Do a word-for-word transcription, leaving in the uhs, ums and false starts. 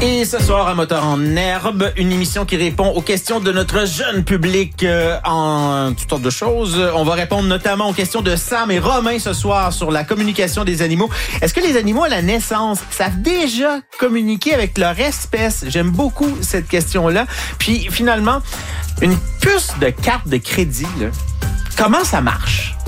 Et ce soir, à Moteur en herbe, une émission qui répond aux questions de notre jeune public euh, en toutes sortes de choses. On va répondre notamment aux questions de Sam et Romain ce soir sur la communication des animaux. Est-ce que les animaux à la naissance savent déjà communiquer avec leur espèce? J'aime beaucoup cette question-là. Puis finalement, une puce de carte de crédit, là, comment ça marche?